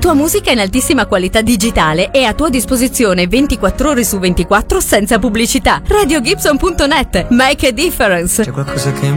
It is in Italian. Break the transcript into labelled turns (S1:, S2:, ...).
S1: tua musica in altissima qualità digitale e a tua disposizione 24 ore su 24 senza pubblicità. RadioGibson.net. Make a difference.
S2: C'è qualcosa che